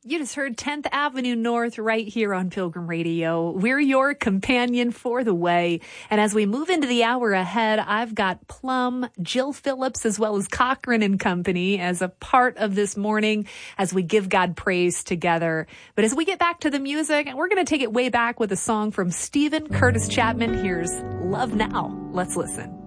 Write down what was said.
You just heard 10th Avenue North right here on Pilgrim Radio. We're your companion for the way. And as we move into the hour ahead, I've got Plum, Jill Phillips, as well as Cochran and Company as a part of this morning as we give God praise together. But as we get back to the music, we're going to take it way back with a song from Stephen Curtis Chapman. Here's Love Now. Let's listen.